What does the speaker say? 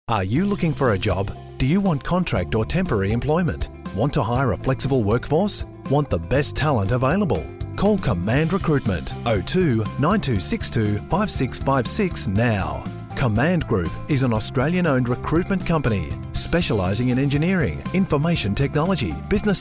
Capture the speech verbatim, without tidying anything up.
Are you looking for a job? Do you want contract or temporary employment? Want to hire a flexible workforce? Want the best talent available? Call Command Recruitment oh two nine two six two five six five six now. Command Group is an Australian-owned recruitment company specialising in engineering, information technology, business